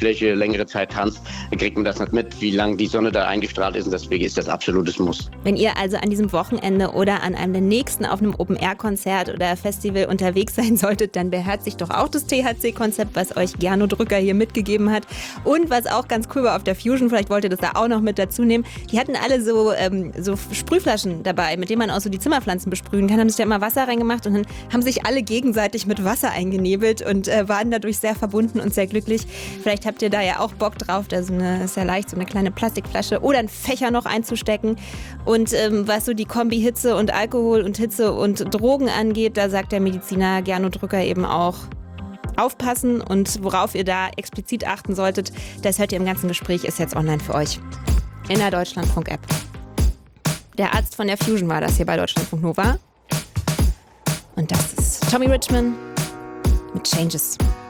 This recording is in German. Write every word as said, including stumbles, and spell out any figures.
Bildfläche längere Zeit tanzt, dann kriegt man das nicht mit, wie lange die Sonne da eingestrahlt ist. Und deswegen ist das absolutes Muss. Wenn ihr also an diesem Wochenende oder an einem der nächsten auf einem Open-Air-Konzert oder Festival unterwegs sein solltet, dann beherzigt doch auch das T H C-Konzept, was euch Gernot Rücker hier mitgegeben hat. Und was auch ganz cool war auf der Fusion, vielleicht wollt ihr das da auch noch mit dazu nehmen, die hatten alle so, ähm, so Sprühflaschen dabei, mit denen man auch so die Zimmerpflanzen besprühen kann, haben sich da immer Wasser reingemacht und dann haben sich alle gegenseitig mit Wasser eingenebelt und äh, waren dadurch sehr verbunden und sehr glücklich. Vielleicht habt ihr da ja auch Bock drauf, da so eine, ist ja leicht, so eine kleine Plastikflasche oder einen Fächer noch einzustecken. Und ähm, was so die Kombi Hitze und Alkohol und Hitze und Drogen angeht, da sagt der Mediziner Gernot Rücker eben auch, aufpassen, und worauf ihr da explizit achten solltet, das hört ihr im ganzen Gespräch, ist jetzt online für euch in der Deutschlandfunk-App. Der Arzt von der Fusion war das hier bei Deutschlandfunk Nova. Und das ist Tommy Richman mit Changes.